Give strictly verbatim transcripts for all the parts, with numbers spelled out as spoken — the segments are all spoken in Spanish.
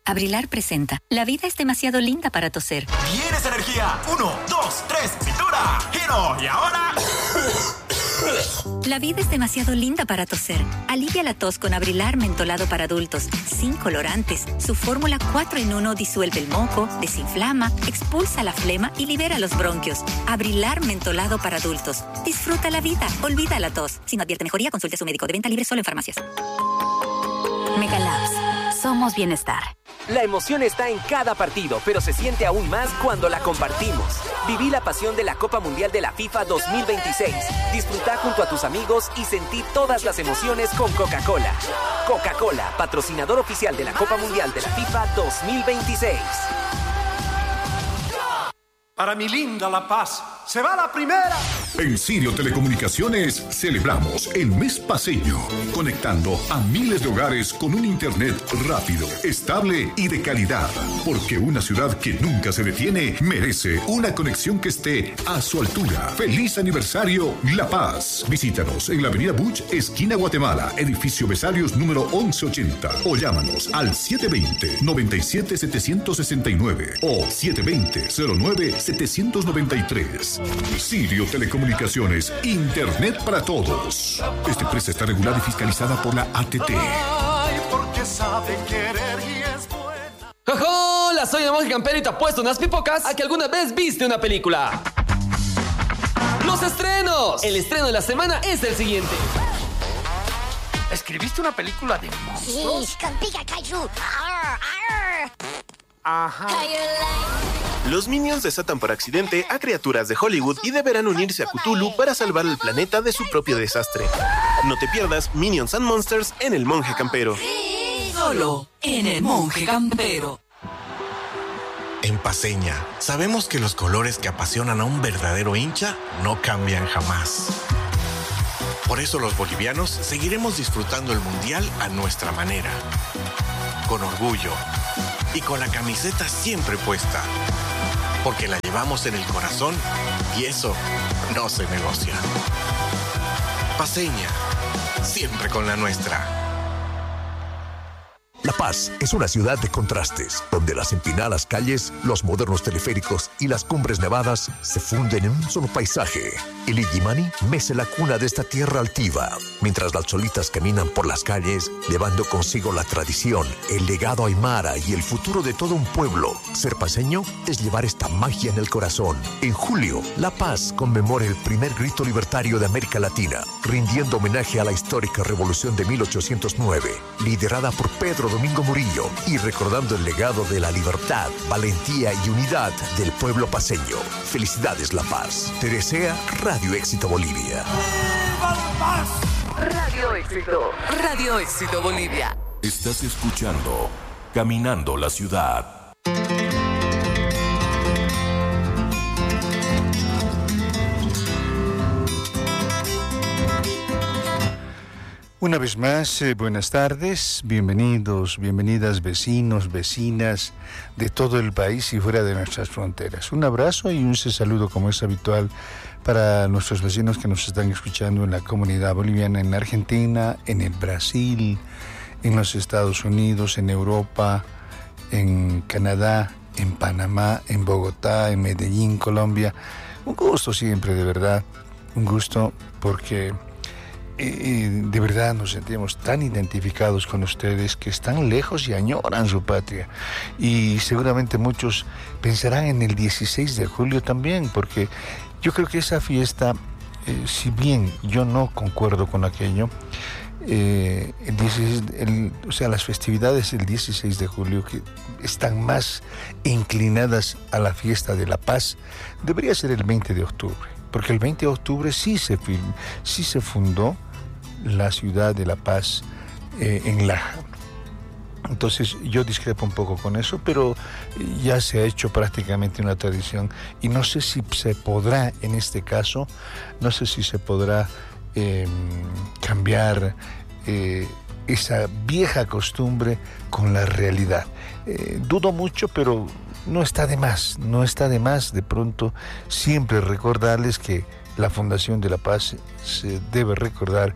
Abrilar presenta. La vida es demasiado linda para toser. ¡Tienes energía! Uno, dos, tres, cintura, giro y ahora... La vida es demasiado linda para toser. Alivia la tos con Abrilar mentolado para adultos, sin colorantes. Su fórmula cuatro en uno disuelve el moco, desinflama, expulsa la flema y libera los bronquios. Abrilar mentolado para adultos. Disfruta la vida, olvida la tos. Si no advierte mejoría, consulte a su médico. De venta libre solo en farmacias. Megalabs. Somos bienestar. La emoción está en cada partido, pero se siente aún más cuando la compartimos. Viví la pasión de la Copa Mundial de la FIFA dos mil veintiséis. Disfruta junto a tus amigos y sentí todas las emociones con Coca-Cola. Coca-Cola, patrocinador oficial de la Copa Mundial de la FIFA dos mil veintiséis. Para mi linda La Paz, se va la primera. En Sirio Telecomunicaciones celebramos el mes paceño, conectando a miles de hogares con un internet rápido, estable y de calidad. Porque una ciudad que nunca se detiene merece una conexión que esté a su altura. ¡Feliz aniversario, La Paz! Visítanos en la avenida Buch, esquina Guatemala, edificio Besarios número once ochenta. O llámanos al siete dos cero, nueve siete, siete seis nueve o siete dos cero, cero nueve, siete nueve tres. Sirio Telecomunicaciones, Internet para todos. Esta empresa está regulada y fiscalizada por la A T T. Ay, porque sabe querer y es buena. Hola, soy el Monje Campero y te apuesto unas pipocas a que alguna vez viste una película. ¡Los estrenos! El estreno de la semana es el siguiente. ¿Escribiste una película de monstruos? Sí, con Pika Kaiju. Arr, arr. Ajá. Los Minions desatan por accidente a criaturas de Hollywood y deberán unirse a Cthulhu para salvar el planeta de su propio desastre. No te pierdas Minions and Monsters en El Monje Campero. Solo en El Monje Campero. En Paceña, sabemos que los colores que apasionan a un verdadero hincha no cambian jamás. Por eso los bolivianos seguiremos disfrutando el Mundial a nuestra manera. Con orgullo y con la camiseta siempre puesta. Porque la llevamos en el corazón y eso no se negocia. Paceña, siempre con la nuestra. La Paz es una ciudad de contrastes, donde las empinadas calles, los modernos teleféricos y las cumbres nevadas se funden en un solo paisaje. El Illimani mece la cuna de esta tierra altiva, mientras las cholitas caminan por las calles, llevando consigo la tradición, el legado aymara y el futuro de todo un pueblo. Ser paceño es llevar esta magia en el corazón. En julio, La Paz conmemora el primer grito libertario de América Latina, rindiendo homenaje a la histórica revolución de mil ochocientos nueve, liderada por Pedro Domingo Murillo, y recordando el legado de la libertad, valentía y unidad del pueblo paceño. Felicidades, La Paz. Te desea Radio Éxito Bolivia. ¡Viva La Paz! Radio Éxito. Radio Éxito Bolivia. Estás escuchando Caminando la Ciudad. Una vez más, eh, buenas tardes, bienvenidos, bienvenidas vecinos, vecinas de todo el país y fuera de nuestras fronteras. Un abrazo y un saludo como es habitual para nuestros vecinos que nos están escuchando en la comunidad boliviana, en la Argentina, en el Brasil, en los Estados Unidos, en Europa, en Canadá, en Panamá, en Bogotá, en Medellín, Colombia. Un gusto siempre, de verdad, un gusto porque... Y de verdad nos sentimos tan identificados con ustedes que están lejos y añoran su patria. Y seguramente muchos pensarán en el dieciséis de julio también, porque yo creo que esa fiesta, eh, si bien yo no concuerdo con aquello, eh, el dieciséis, el, o sea, las festividades del dieciséis de julio que están más inclinadas a la fiesta de la paz, debería ser el veinte de octubre. Porque el veinte de octubre sí se, film, sí se fundó la ciudad de La Paz eh, en Laja. Entonces yo discrepo un poco con eso, pero ya se ha hecho prácticamente una tradición y no sé si se podrá, en este caso, no sé si se podrá eh, cambiar eh, esa vieja costumbre con la realidad. Eh, dudo mucho, pero no está de más, no está de más de pronto siempre recordarles que la Fundación de La Paz se debe recordar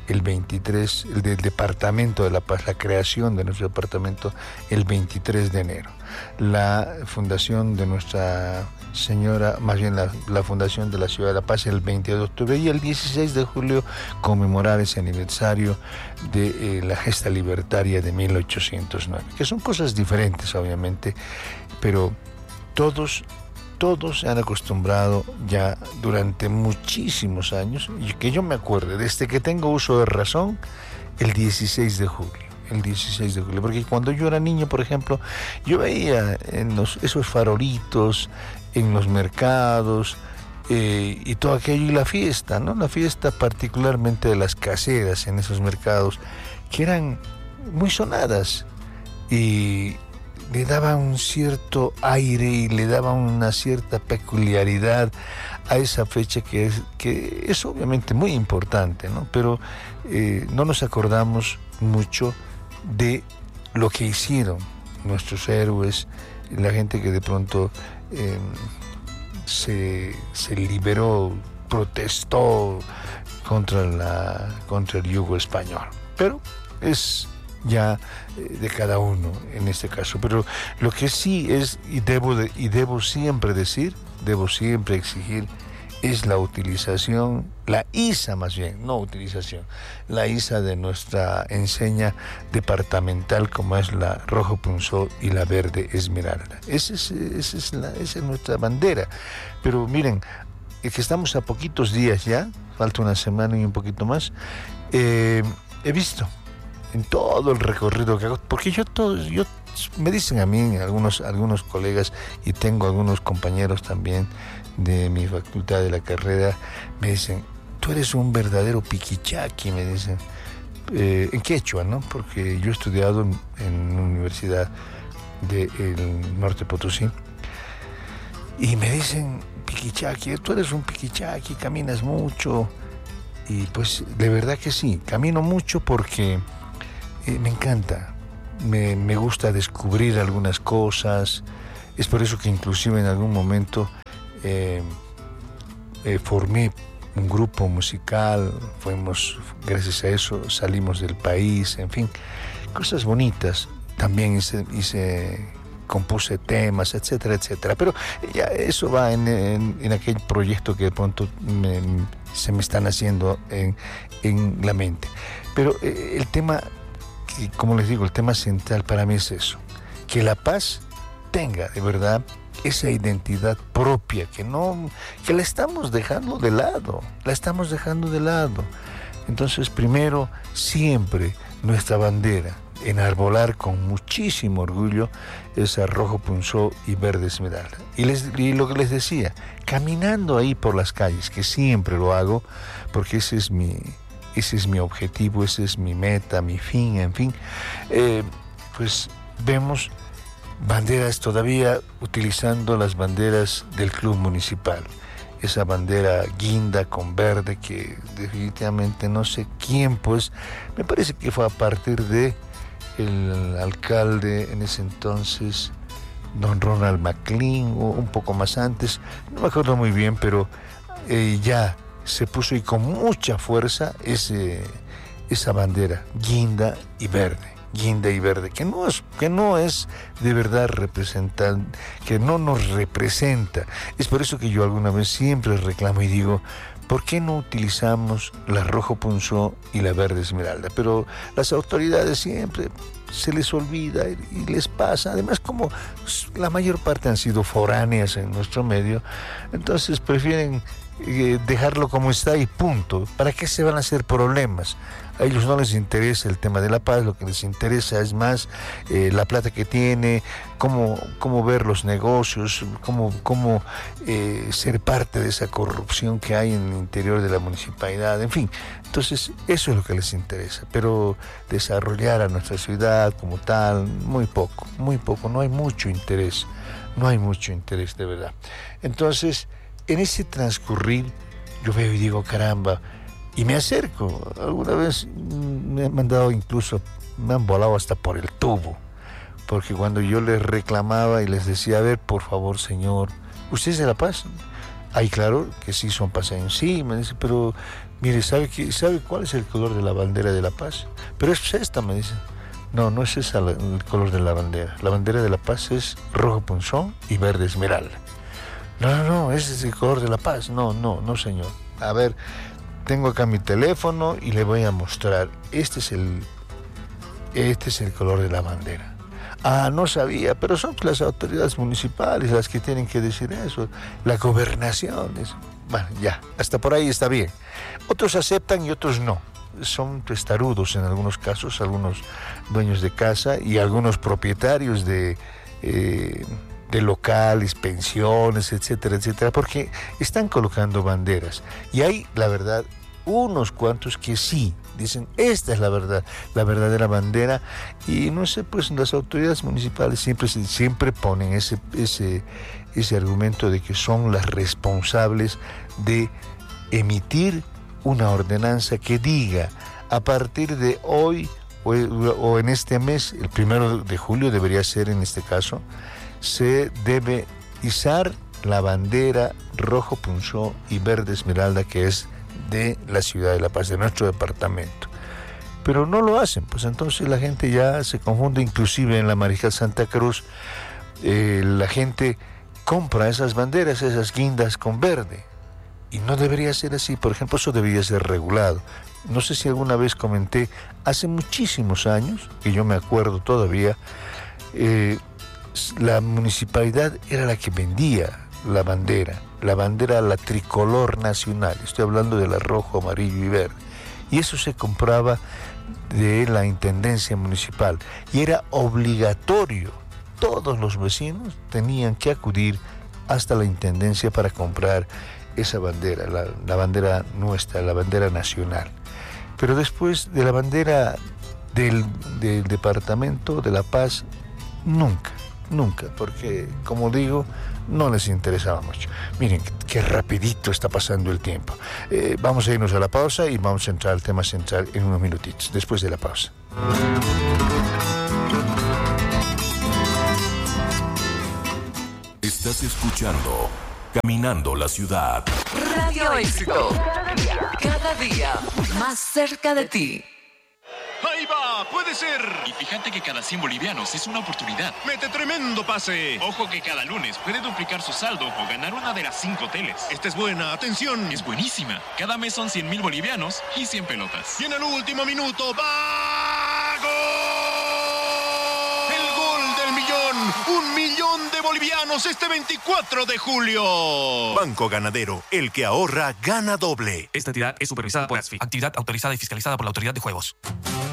el veintitrés, el del Departamento de La Paz, la creación de nuestro departamento el veintitrés de enero. La fundación de Nuestra Señora, más bien la, la fundación de la Ciudad de La Paz el veintidós de octubre, y el dieciséis de julio conmemorar ese aniversario de eh, la gesta libertaria de mil ochocientos nueve, que son cosas diferentes obviamente, pero todos Todos se han acostumbrado ya durante muchísimos años, y que yo me acuerdo, desde que tengo uso de razón, el dieciséis de julio. El dieciséis de julio, porque cuando yo era niño, por ejemplo, yo veía en los, esos farolitos en los mercados eh, y todo aquello, y la fiesta, ¿no? La fiesta particularmente de las caseras en esos mercados, que eran muy sonadas y le daba un cierto aire y le daba una cierta peculiaridad a esa fecha que es, que es obviamente muy importante, ¿no? Pero eh, no nos acordamos mucho de lo que hicieron nuestros héroes, la gente que de pronto eh, se, se liberó, protestó contra, la, contra el yugo español. Pero es ya de cada uno en este caso. Pero lo que sí es, y debo, de, y debo siempre decir, debo siempre exigir, es la utilización, la ISA más bien, no utilización, la ISA de nuestra enseña departamental, como es la rojo punzó y la verde esmeralda. Esa es, esa es, la, esa es nuestra bandera. Pero miren, es que estamos a poquitos días ya, falta una semana y un poquito más, eh, he visto en todo el recorrido que hago, porque yo todo, yo me dicen a mí algunos algunos colegas, y tengo algunos compañeros también de mi facultad de la carrera, me dicen, tú eres un verdadero piquichaqui, me dicen, eh, en quechua, ¿no? Porque yo he estudiado en, en una universidad del norte Potosí, y me dicen, piquichaqui, tú eres un piquichaqui, caminas mucho, y pues de verdad que sí, camino mucho porque Eh, me encanta, me, me gusta descubrir algunas cosas. Es por eso que inclusive en algún momento eh, eh, formé un grupo musical, fuimos, gracias a eso salimos del país, en fin, cosas bonitas. También hice, hice compuse temas, etcétera, etcétera. Pero ya eso va en, en, en aquel proyecto que de pronto me, se me están haciendo en, en la mente. Pero eh, el tema... Y como les digo, el tema central para mí es eso, que La Paz tenga de verdad esa identidad propia, que no, que la estamos dejando de lado, la estamos dejando de lado. Entonces, primero, siempre nuestra bandera, enarbolar con muchísimo orgullo esa rojo punzó y verde esmeralda. Y, les, y lo que les decía, caminando ahí por las calles, que siempre lo hago, porque ese es mi... Ese es mi objetivo, esa es mi meta, mi fin, en fin. Eh, pues vemos banderas todavía utilizando las banderas del club municipal. Esa bandera guinda con verde que definitivamente no sé quién, pues me parece que fue a partir de el alcalde en ese entonces, don Ronald McLean, o un poco más antes, no me acuerdo muy bien, pero eh, ya se puso y con mucha fuerza ese, esa bandera, guinda y verde, guinda y verde, que no es, que no es de verdad representar, que no nos representa. Es por eso que yo alguna vez siempre reclamo y digo, ¿por qué no utilizamos la rojo punzó y la verde esmeralda? Pero las autoridades siempre se les olvida y les pasa. Además, como la mayor parte han sido foráneas en nuestro medio, entonces prefieren eh, dejarlo como está y punto. ¿Para qué se van a hacer problemas? A ellos no les interesa el tema de La Paz, lo que les interesa es más eh, la plata que tiene, cómo, cómo ver los negocios, cómo, cómo eh, ser parte de esa corrupción que hay en el interior de la municipalidad, en fin. Entonces, eso es lo que les interesa, pero desarrollar a nuestra ciudad como tal, muy poco, muy poco, no hay mucho interés, no hay mucho interés de verdad. Entonces, en ese transcurrir, yo veo y digo, caramba, y me acerco. Alguna vez me han mandado incluso, me han volado hasta por el tubo, porque cuando yo les reclamaba y les decía, a ver, por favor, señor, ¿usted es de La Paz? Ay, claro que sí, son paseños. Sí, me dice, pero Mire, ¿sabe, qué, ¿sabe cuál es el color de la bandera de La Paz? Pero es esta, me dicen. No, no es esa la, el color de la bandera. La bandera de La Paz es rojo punzón y verde esmeralda. No, no, no, ese es el color de La Paz. No, no, no, señor. A ver, tengo acá mi teléfono y le voy a mostrar. Este es el, este es el color de la bandera. Ah, no sabía, pero son las autoridades municipales las que tienen que decir eso. La gobernación. Es, bueno, ya, hasta por ahí está bien. Otros aceptan y otros no. Son testarudos en algunos casos, algunos dueños de casa y algunos propietarios de, eh, de locales, pensiones, etcétera, etcétera, porque están colocando banderas. Y hay, la verdad, unos cuantos que sí dicen, esta es la verdad, la verdadera bandera, y no sé, pues las autoridades municipales siempre, siempre ponen ese, ese, ese argumento de que son las responsables de emitir una ordenanza que diga, a partir de hoy o, o en este mes, el primero de julio debería ser en este caso, se debe izar la bandera rojo punzón y verde esmeralda que es de la ciudad de La Paz, de nuestro departamento. Pero no lo hacen, pues entonces la gente ya se confunde, inclusive en la Marijal Santa Cruz, eh, la gente compra esas banderas, esas guindas con verde. Y no debería ser así, por ejemplo, eso debería ser regulado. No sé si alguna vez comenté, hace muchísimos años, que yo me acuerdo todavía, eh, la municipalidad era la que vendía la bandera, la bandera, la tricolor nacional, estoy hablando de la rojo, amarillo y verde, y eso se compraba de la intendencia municipal, y era obligatorio, todos los vecinos tenían que acudir hasta la intendencia para comprar esa bandera, la, la bandera nuestra, la bandera nacional. Pero después de la bandera del, del departamento de La Paz, nunca, nunca, porque como digo, no les interesaba mucho. Miren, qué rapidito está pasando el tiempo. Eh, vamos a irnos a la pausa y vamos a entrar al tema central en unos minutitos, después de la pausa. Estás escuchando Caminando la Ciudad. Radio Éxito. Cada día, cada día más cerca de ti. ¡Ahí va! ¡Puede ser! Y fíjate que cada cien bolivianos es una oportunidad. ¡Mete tremendo pase! Ojo que cada lunes puede duplicar su saldo o ganar una de las cinco teles. Esta es buena, atención. Es buenísima. Cada mes son cien mil bolivianos y cien pelotas. Y en el último minuto, ¡va! ¡Gol! ¡El gol del millón! ¡Un millón de bolivianos este veinticuatro de julio! Banco Ganadero, el que ahorra, gana doble. Esta entidad es supervisada por ASFI, actividad autorizada y fiscalizada por la Autoridad de Juegos.